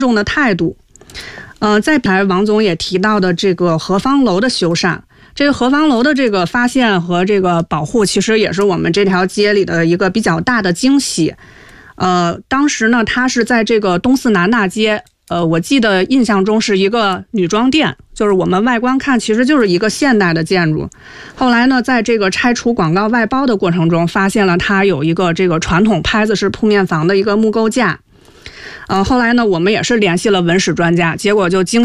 众的态度。再来王总也提到的这个何方楼的修缮，这个何方楼的这个发现和这个保护，其实也是我们这条街里的一个比较大的惊喜。当时呢，它是在这个东四南大街，我记得印象中是一个女装店，就是我们外观看其实就是一个现代的建筑。后来呢，在这个拆除广告外包的过程中，发现了它有一个这个传统拍子式铺面房的一个木构架。后来呢，我们也是联系了文史专家，结果就